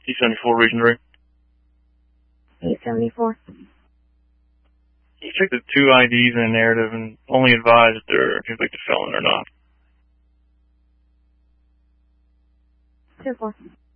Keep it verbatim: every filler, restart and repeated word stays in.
eight seventy-four, Region three. eight seventy-four. You check the two I Ds in a narrative and only advise if they're a convicted felon or not. two four.